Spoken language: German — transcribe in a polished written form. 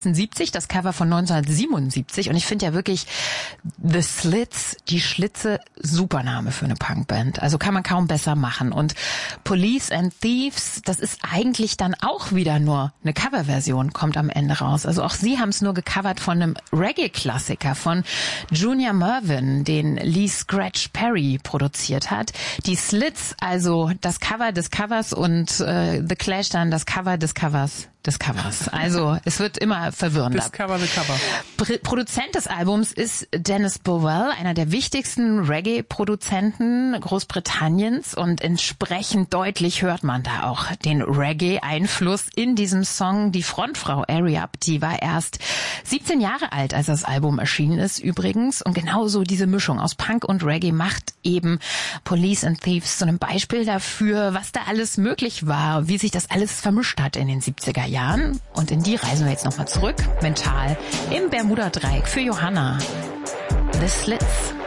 70, das Cover von 1977, und ich finde ja wirklich The Slits, die Schlitze, super Name für eine Punkband. Also kann man kaum besser machen. Und Police and Thieves, das ist eigentlich dann auch wieder nur eine Coverversion, kommt am Ende raus. Also auch sie haben es nur gecovert von einem Reggae-Klassiker von Junior Murvin, den Lee Scratch Perry produziert hat. Die Slits, also das Cover des Covers, und The Clash dann das Cover des Covers des Covers. Also es wird immer verwirrender. Discover the Cover. Produzent des Albums ist Dennis Bowell, einer der wichtigsten Reggae-Produzenten Großbritanniens, und entsprechend deutlich hört man da auch den Reggae-Einfluss in diesem Song. Die Frontfrau Ari-Up, die war erst 17 Jahre alt, als das Album erschienen ist übrigens, und genauso diese Mischung aus Punk und Reggae macht eben Police and Thieves zu einem Beispiel dafür, was da alles möglich war, wie sich das alles vermischt hat in den 70er Jahren. Und in die reisen wir jetzt nochmal zurück, mental, im Bermuda-Dreieck für Johanna. The Slits.